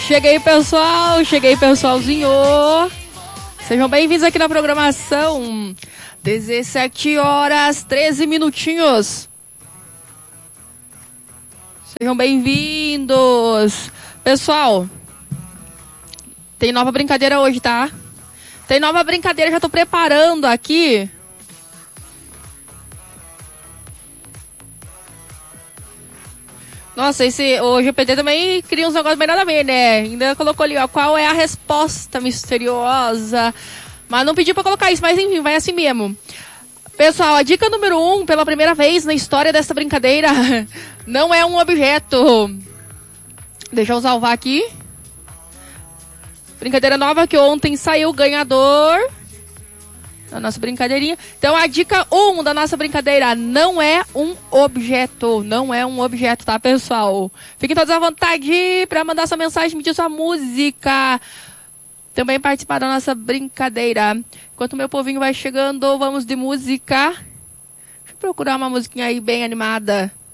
Cheguei, pessoal. Cheguei, pessoalzinho. Sejam bem-vindos aqui na programação. 17 horas, 13 minutinhos. Sejam bem-vindos. Pessoal, tem nova brincadeira hoje, tá? Tem nova brincadeira, já tô preparando aqui. Nossa, o GPT também cria uns negócios bem nada a ver, né? Ainda colocou ali, ó, qual é a resposta misteriosa. Mas não pediu pra colocar isso, mas enfim, vai assim mesmo. Pessoal, a dica número 1, pela primeira vez na história dessa brincadeira, não é um objeto. Deixa eu salvar aqui. Brincadeira nova que ontem saiu o ganhador da nossa brincadeirinha. Então a dica 1 da nossa brincadeira não é um objeto. Não é um objeto, tá, pessoal? Fiquem todos à vontade para mandar sua mensagem, pedir sua música. Também participar da nossa brincadeira. Enquanto o meu povinho vai chegando, vamos de música. Deixa eu procurar uma musiquinha aí bem animada.